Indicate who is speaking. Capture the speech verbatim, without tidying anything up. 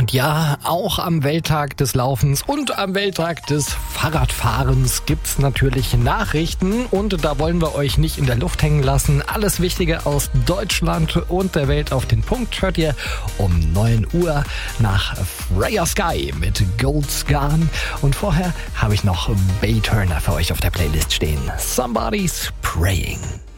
Speaker 1: Und ja, auch am Welttag des Laufens und am Welttag des Fahrradfahrens gibt's natürlich Nachrichten. Und da wollen wir euch nicht in der Luft hängen lassen. Alles Wichtige aus Deutschland und der Welt auf den Punkt hört ihr um neun Uhr nach Freya Sky mit Gold Scan. Und vorher habe ich noch Bay Turner für euch auf der Playlist stehen. Somebody's Praying.